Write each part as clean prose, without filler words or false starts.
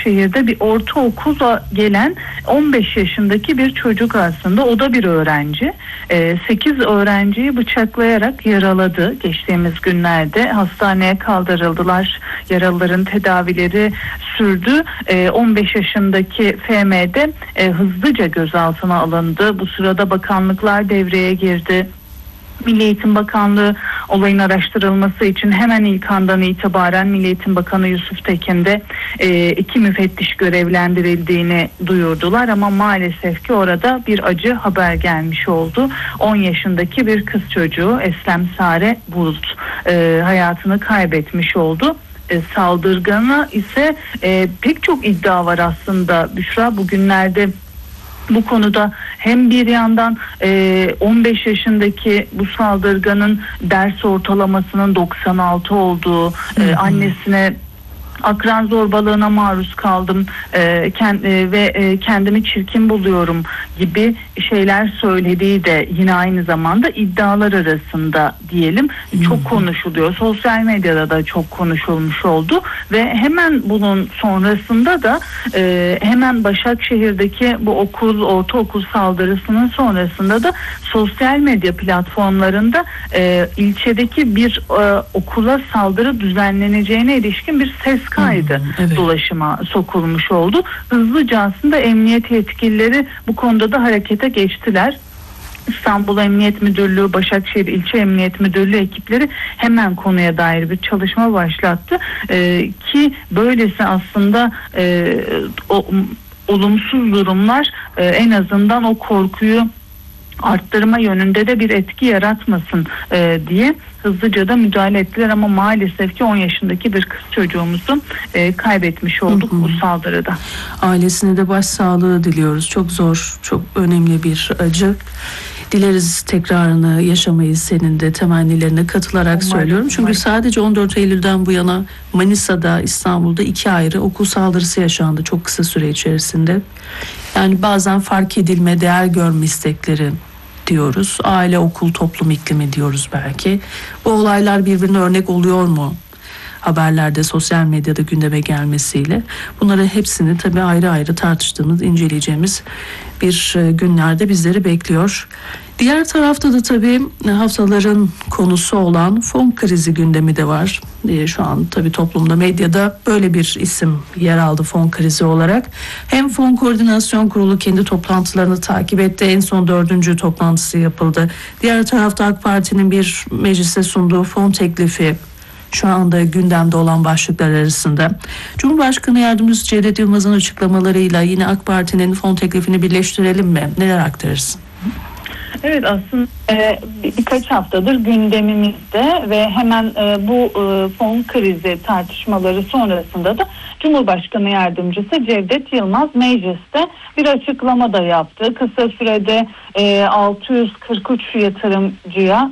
Başakşehir'de bir ortaokula gelen 15 yaşındaki bir çocuk aslında. O da bir öğrenci. 8 öğrenciyi bıçaklayarak yaraladı. Geçtiğimiz günlerde hastaneye kaldırıldılar. Yaralıların tedavileri sürdü. 15 yaşındaki FM'de hızlıca gözaltına alındı. Bu sırada bakanlıklar devreye girdi. Milli Eğitim Bakanlığı olayın araştırılması için hemen ilk andan itibaren Milli Eğitim Bakanı Yusuf Tekin'de 2 müfettiş görevlendirildiğini duyurdular ama maalesef ki orada bir acı haber gelmiş oldu. 10 yaşındaki bir kız çocuğu Eslem Sare Bulut hayatını kaybetmiş oldu. Saldırganı ise pek çok iddia var aslında Büşra. Bugünlerde bu konuda hem bir yandan 15 yaşındaki bu saldırganın ders ortalamasının 96 olduğu, annesine akran zorbalığına maruz kaldım ve kendimi çirkin buluyorum gibi şeyler söylediği de yine aynı zamanda iddialar arasında diyelim. Çok konuşuluyor. Sosyal medyada da çok konuşulmuş oldu ve hemen bunun sonrasında da hemen Başakşehir'deki bu ortaokul saldırısının sonrasında da sosyal medya platformlarında ilçedeki bir okula saldırı düzenleneceğine ilişkin bir ses kaydı dolaşıma sokulmuş oldu. Hızlıca aslında emniyet yetkilileri bu konuda da harekete geçtiler. İstanbul Emniyet Müdürlüğü, Başakşehir İlçe Emniyet Müdürlüğü ekipleri hemen konuya dair bir çalışma başlattı. Ki böylesi aslında olumsuz durumlar en azından o korkuyu arttırma yönünde de bir etki yaratmasın diye hızlıca da müdahale ettiler ama maalesef ki 10 yaşındaki bir kız çocuğumuzu kaybetmiş olduk bu saldırıda. Ailesine de başsağlığı diliyoruz. Çok zor, çok önemli bir acı. Dileriz tekrarını yaşamayı, senin de temennilerine katılarak söylüyorum. Çünkü sadece 14 Eylül'den bu yana Manisa'da, İstanbul'da 2 ayrı okul saldırısı yaşandı çok kısa süre içerisinde. Yani bazen fark edilme, değer görme istekleri diyoruz. Aile, okul, toplum iklimi diyoruz belki. Bu olaylar birbirine örnek oluyor mu? Haberlerde, sosyal medyada gündeme gelmesiyle. Bunları hepsini tabii ayrı ayrı tartıştığımız, inceleyeceğimiz bir günlerde bizleri bekliyor. Diğer tarafta da tabii haftaların konusu olan fon krizi gündemi de var. Şu an tabii toplumda, medyada böyle bir isim yer aldı fon krizi olarak. Hem Fon Koordinasyon Kurulu kendi toplantılarını takip etti. En son 4. toplantısı yapıldı. Diğer tarafta AK Parti'nin bir meclise sunduğu fon teklifi şu anda gündemde olan başlıklar arasında. Cumhurbaşkanı Yardımcısı Cevdet Yılmaz'ın açıklamalarıyla yine AK Parti'nin fon teklifini birleştirelim mi? Neler aktarırsın? Evet, aslında birkaç haftadır gündemimizde ve hemen bu fon krizi tartışmaları sonrasında da Cumhurbaşkanı Yardımcısı Cevdet Yılmaz mecliste bir açıklama da yaptı. Kısa sürede 643 yatırımcıya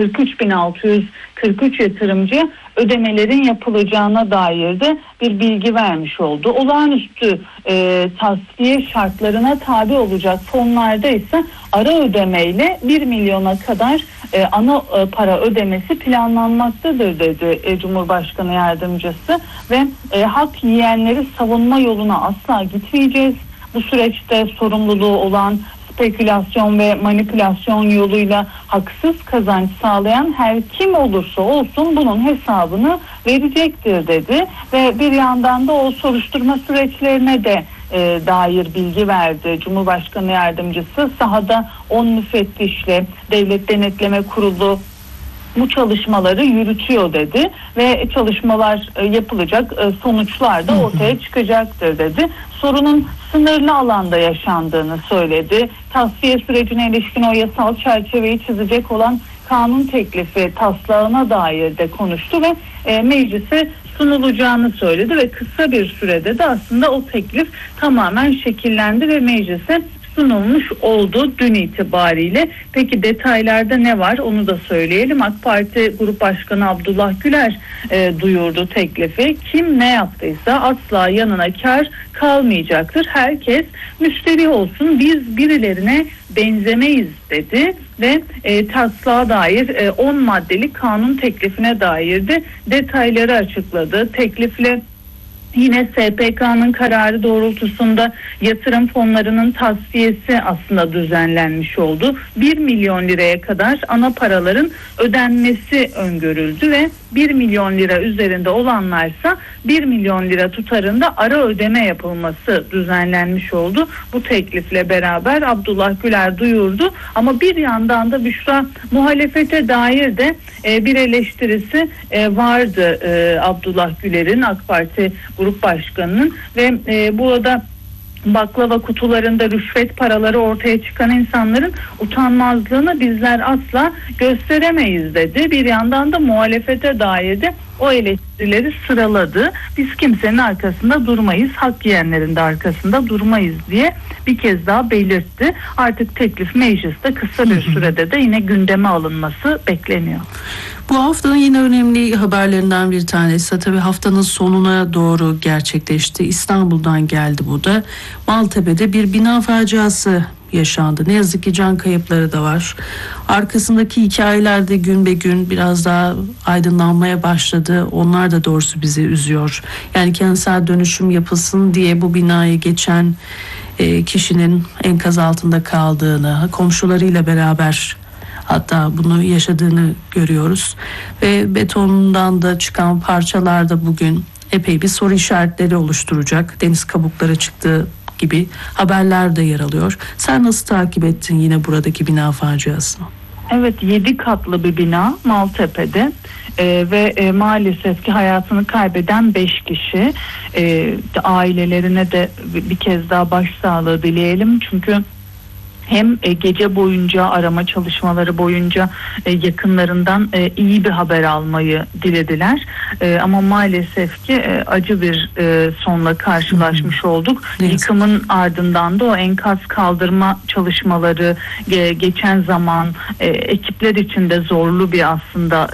43.643 yatırımcıya ödemelerin yapılacağına dair de bir bilgi vermiş oldu. Olağanüstü tasfiye şartlarına tabi olacak fonlarda ise ara ödemeyle 1 milyona kadar ana para ödemesi planlanmaktadır dedi Cumhurbaşkanı Yardımcısı ve hak yiyenleri savunma yoluna asla gitmeyeceğiz. Bu süreçte sorumluluğu olan spekülasyon ve manipülasyon yoluyla haksız kazanç sağlayan her kim olursa olsun bunun hesabını verecektir dedi ve bir yandan da o soruşturma süreçlerine de dair bilgi verdi. Cumhurbaşkanı Yardımcısı sahada 10 müfettişle Devlet Denetleme Kurulu bu çalışmaları yürütüyor dedi ve çalışmalar yapılacak, sonuçlar da ortaya çıkacaktır dedi. Sorunun sınırlı alanda yaşandığını söyledi. Tasfiye sürecine ilişkin o yasal çerçeveyi çizecek olan kanun teklifi taslağına dair de konuştu ve meclise sunulacağını söyledi ve kısa bir sürede de aslında o teklif tamamen şekillendi ve meclise sunulmuş oldu dün itibariyle. Peki detaylarda ne var onu da söyleyelim. AK Parti Grup Başkanı Abdullah Güler duyurdu teklifi. Kim ne yaptıysa asla yanına kar kalmayacaktır. Herkes müşteri olsun, biz birilerine benzemeyiz dedi ve taslağa dair 10 maddelik kanun teklifine dair de detayları açıkladı. Teklifle Yine SPK'nın kararı doğrultusunda yatırım fonlarının tasfiyesi aslında düzenlenmiş oldu. 1 milyon liraya kadar ana paraların ödenmesi öngörüldü ve 1 milyon lira üzerinde olanlarsa 1 milyon lira tutarında ara ödeme yapılması düzenlenmiş oldu. Bu teklifle beraber Abdullah Güler duyurdu ama bir yandan da Büşra, muhalefete dair de bir eleştirisi vardı Abdullah Güler'in, AK Parti Grup Başkanı'nın ve burada baklava kutularında rüşvet paraları ortaya çıkan insanların utanmazlığını bizler asla gösteremeyiz dedi. Bir yandan da muhalefete dair de o eleştirileri sıraladı. Biz kimsenin arkasında durmayız, hak yiyenlerin de arkasında durmayız diye bir kez daha belirtti. Artık teklif mecliste kısa bir sürede de yine gündeme alınması bekleniyor. Bu haftanın yine önemli haberlerinden bir tanesi, tabii haftanın sonuna doğru gerçekleşti. İstanbul'dan geldi bu da. Maltepe'de bir bina faciası yaşandı. Ne yazık ki can kayıpları da var. Arkasındaki hikayeler de gün be gün biraz daha aydınlanmaya başladı. Onlar da doğrusu bizi üzüyor. Yani kentsel dönüşüm yapılsın diye bu binaya geçen kişinin enkaz altında kaldığını, komşularıyla beraber hatta bunu yaşadığını görüyoruz. Ve betondan da çıkan parçalar da bugün epey bir soru işaretleri oluşturacak. Deniz kabukları çıktığı gibi haberler de yer alıyor. Sen nasıl takip ettin yine buradaki bina faciasını? Evet, 7 katlı bir bina Maltepe'de ve maalesef ki hayatını kaybeden 5 kişi. Ailelerine de bir kez daha başsağlığı dileyelim. Çünkü hem gece boyunca, arama çalışmaları boyunca yakınlarından iyi bir haber almayı dilediler. Ama maalesef ki acı bir sonla karşılaşmış olduk. Yıkımın ardından da o enkaz kaldırma çalışmaları geçen zaman ekipler için de zorlu bir aslında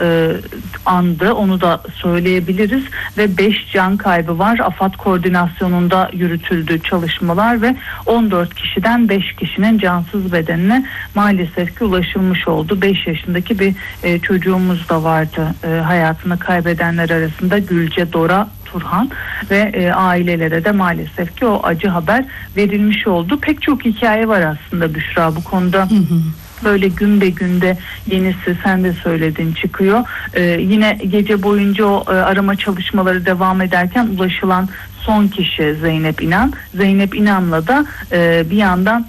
andı. Onu da söyleyebiliriz ve 5 can kaybı var. AFAD koordinasyonunda yürütüldü çalışmalar ve 14 kişiden 5 kişinin cansız bedenine maalesef ki ulaşılmış oldu. 5 yaşındaki bir çocuğumuz da vardı hayatını kaybedenler arasında, Gülce Dora Turhan ve ailelere de maalesef ki o acı haber verilmiş oldu. Pek çok hikaye var aslında Büşra bu konuda. Böyle gün be günde yenisi, sen de söyledin, çıkıyor. Yine gece boyunca o arama çalışmaları devam ederken ulaşılan son kişi Zeynep İnan. Zeynep İnan'la da bir yandan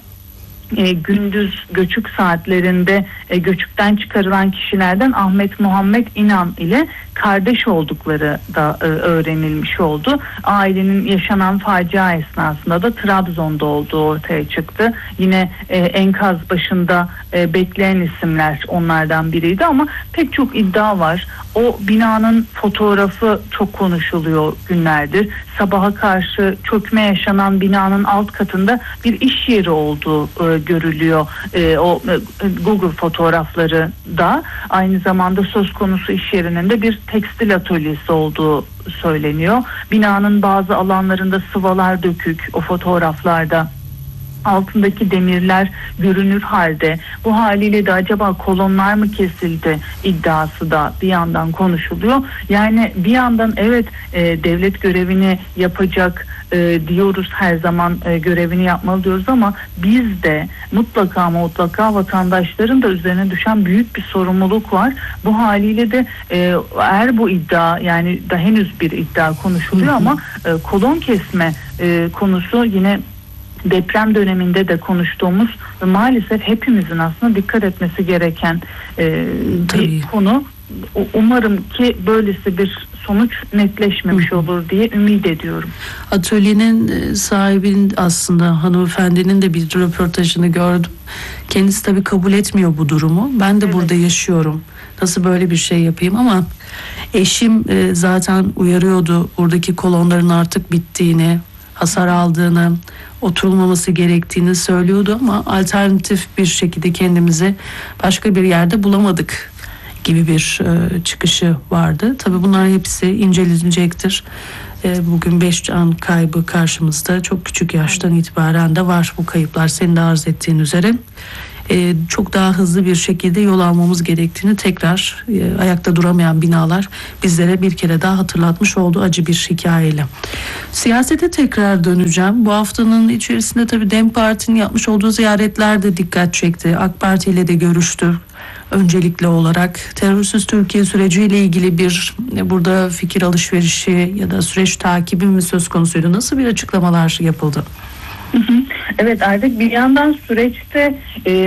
gündüz göçük saatlerinde göçükten çıkarılan kişilerden Ahmet Muhammed İnan ile kardeş oldukları da öğrenilmiş oldu. Ailenin yaşanan facia esnasında da Trabzon'da olduğu ortaya çıktı. Yine enkaz başında bekleyen isimler onlardan biriydi ama pek çok iddia var. O binanın fotoğrafı çok konuşuluyor günlerdir. Sabaha karşı çökme yaşanan binanın alt katında bir iş yeri olduğu görülüyor. O Google fotoğrafları da aynı zamanda söz konusu iş yerinin de bir tekstil atölyesi olduğu söyleniyor. Binanın bazı alanlarında sıvalar dökük o fotoğraflarda. Altındaki demirler görünür halde. Bu haliyle de acaba kolonlar mı kesildi iddiası da bir yandan konuşuluyor. Yani bir yandan evet devlet görevini yapacak diyoruz, her zaman görevini yapmalı diyoruz ama biz de mutlaka vatandaşların da üzerine düşen büyük bir sorumluluk var. Bu haliyle de eğer bu iddia, yani da henüz bir iddia konuşuluyor ama kolon kesme konusu yine deprem döneminde de konuştuğumuz ve maalesef hepimizin aslında dikkat etmesi gereken bir konu. Umarım ki böylesi bir sonuç netleşmemiş olur diye ümit ediyorum. Atölyenin sahibinin, aslında hanımefendinin de bir röportajını gördüm. Kendisi tabii kabul etmiyor bu durumu. Ben de burada yaşıyorum. Nasıl böyle bir şey yapayım, ama eşim zaten uyarıyordu buradaki kolonların artık bittiğini, hasar aldığını, oturulmaması gerektiğini söylüyordu ama alternatif bir şekilde kendimizi başka bir yerde bulamadık gibi bir çıkışı vardı. Tabii bunların hepsi incelenecektir. Bugün 5 can kaybı karşımızda. Çok küçük yaştan itibaren de var bu kayıplar, senin de arz ettiğin üzere. çok daha hızlı bir şekilde yol almamız gerektiğini tekrar ayakta duramayan binalar bizlere bir kere daha hatırlatmış oldu acı bir hikayeyle. Siyasete tekrar döneceğim. Bu haftanın içerisinde tabii DEM Parti'nin yapmış olduğu ziyaretler de dikkat çekti. AK Parti ile de görüştü. Öncelikli olarak terörsüz Türkiye süreciyle ilgili bir burada fikir alışverişi ya da süreç takibi mi söz konusuydu? Nasıl bir açıklamalar yapıldı? Evet, artık bir yandan süreçte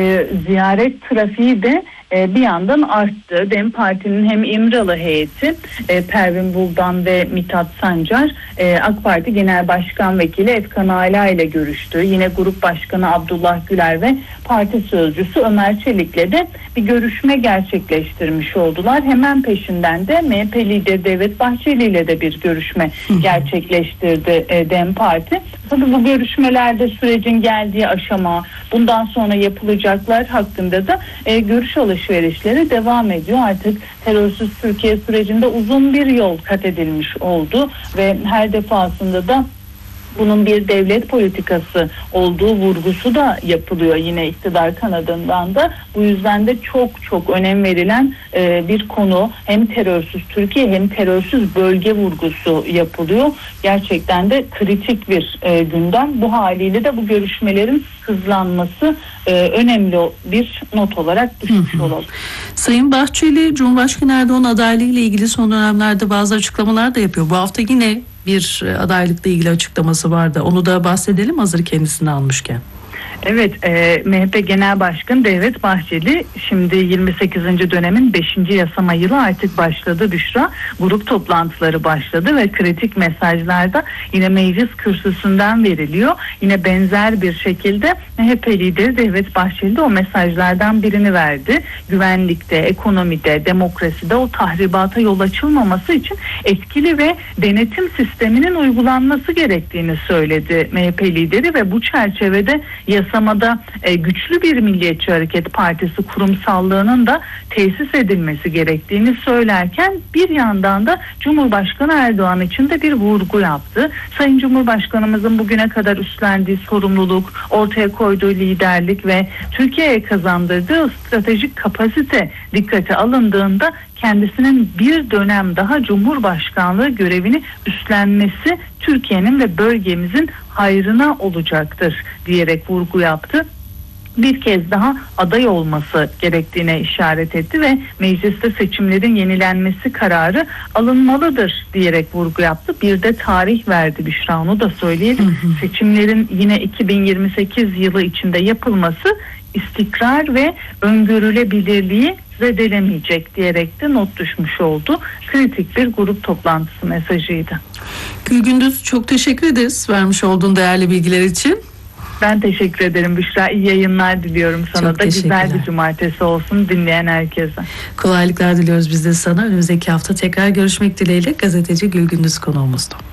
ziyaret trafiği de bir yandan arttı. DEM Parti'nin hem İmralı heyeti Pervin Buldan ve Mithat Sancar, AK Parti Genel Başkan Vekili Efkan Ala ile görüştü. Yine Grup Başkanı Abdullah Güler ve Parti Sözcüsü Ömer Çelik'le de bir görüşme gerçekleştirmiş oldular. Hemen peşinden de MHP lideri Devlet Bahçeli ile de bir görüşme gerçekleştirdi DEM Parti. Tabii bu görüşmelerde sürecin geldiği aşama, bundan sonra yapılacaklar hakkında da görüş alışverişleri devam ediyor. Artık terörsüz Türkiye sürecinde uzun bir yol kat edilmiş oldu ve her defasında da bunun bir devlet politikası olduğu vurgusu da yapılıyor yine iktidar kanadından da. Bu yüzden de çok önem verilen bir konu. Hem terörsüz Türkiye hem terörsüz bölge vurgusu yapılıyor. Gerçekten de kritik bir gündem. Bu haliyle de bu görüşmelerin hızlanması önemli bir not olarak düşmüş olalım. Sayın Bahçeli, Cumhurbaşkanı Erdoğan adaylığı ile ilgili son dönemlerde bazı açıklamalar da yapıyor. Bu hafta yine bir adaylıkla ilgili açıklaması vardı. Onu da bahsedelim hazır kendisini almışken. Evet, MHP Genel Başkanı Devlet Bahçeli şimdi 28. dönemin 5. yasama yılı artık başladı Büşra. Grup toplantıları başladı ve kritik mesajlarda yine meclis kürsüsünden veriliyor. Yine benzer bir şekilde MHP lideri Devlet Bahçeli de o mesajlardan birini verdi. Güvenlikte, ekonomide, demokraside o tahribata yol açılmaması için etkili ve denetim sisteminin uygulanması gerektiğini söyledi MHP lideri ve bu çerçevede yasamada güçlü bir Milliyetçi Hareket Partisi kurumsallığının da tesis edilmesi gerektiğini söylerken bir yandan da Cumhurbaşkanı Erdoğan için de bir vurgu yaptı. Sayın Cumhurbaşkanımızın bugüne kadar üstlendiği sorumluluk, ortaya koyduğu liderlik ve Türkiye'ye kazandırdığı stratejik kapasite dikkate alındığında kendisinin bir dönem daha Cumhurbaşkanlığı görevini üstlenmesi Türkiye'nin ve bölgemizin hayrına olacaktır diyerek vurgu yaptı. Bir kez daha aday olması gerektiğine işaret etti ve mecliste seçimlerin yenilenmesi kararı alınmalıdır diyerek vurgu yaptı. Bir de tarih verdi Büşra, onu da söyleyelim. Seçimlerin yine 2028 yılı içinde yapılması istikrar ve öngörülebilirliği zedelemeyecek diyerek de not düşmüş oldu. Kritik bir grup toplantısı mesajıydı. Gülgündüz, çok teşekkür ederiz vermiş olduğun değerli bilgiler için. Ben teşekkür ederim Büşra. İyi yayınlar diliyorum sana çok da. Güzel bir cumartesi olsun dinleyen herkese. Kolaylıklar diliyoruz biz de sana. Önümüzdeki hafta tekrar görüşmek dileğiyle. Gazeteci Gülgündüz konuğumuzdu.